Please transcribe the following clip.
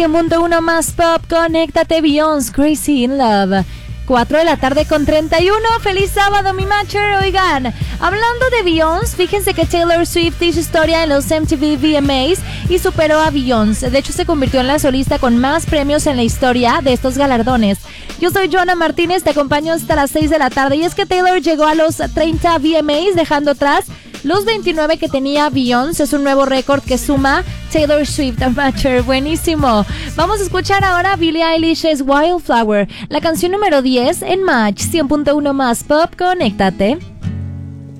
Mundo uno más pop, conéctate, Beyoncé, Crazy in Love. 4 de la tarde con 31. ¡Feliz sábado, mi matcher! Oigan, hablando de Beyoncé, fíjense que Taylor Swift hizo historia en los MTV VMAs y superó a Beyoncé. De hecho, se convirtió en la solista con más premios en la historia de estos galardones. Yo soy Joana Martínez, te acompaño hasta las 6 de la tarde. Y es que Taylor llegó a los 30 VMAs, dejando atrás los 29 que tenía Beyoncé. Es un nuevo récord que suma Taylor Swift, matcher. Buenísimo. Vamos a escuchar ahora Billie Eilish's Wildflower, la canción número 10 en Match 100.1 más pop. Conéctate.